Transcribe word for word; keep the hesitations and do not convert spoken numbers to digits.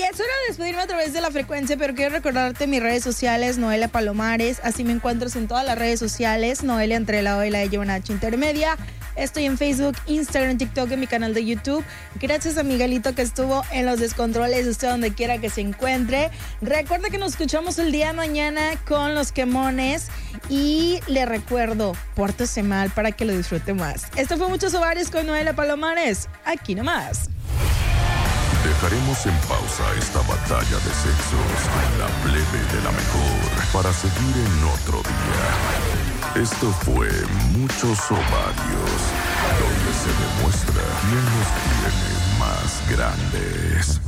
es hora de despedirme a través de la frecuencia, pero quiero recordarte mis redes sociales, Noelia Palomares. Así me encuentras en todas las redes sociales, Noelia entre la O y la E lleva una H intermedia. Estoy en Facebook, Instagram, TikTok, en mi canal de YouTube. Gracias a Miguelito que estuvo en los descontroles, usted donde quiera que se encuentre. Recuerda que nos escuchamos el día de mañana con los quemones. Y le recuerdo, pórtese mal para que lo disfrute más. Esto fue Muchos Ovarios con Noelia Palomares. Aquí nomás. Dejaremos en pausa esta batalla de sexos en la plebe de la mejor para seguir en otro día. Esto fue Muchos Ovarios, donde se demuestra quién los tiene más grandes.